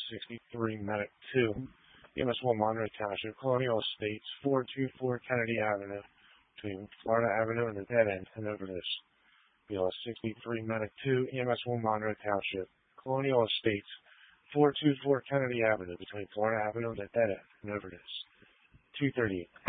63 Medic 2, EMS 1 Monroe Township, Colonial Estates, 424 Kennedy Avenue, between Florida Avenue and the dead end, and over this. BLS 63 Medic 2, EMS 1 Monroe Township, Colonial Estates, 424 Kennedy Avenue, between Florida Avenue and the dead end, and over this. 238.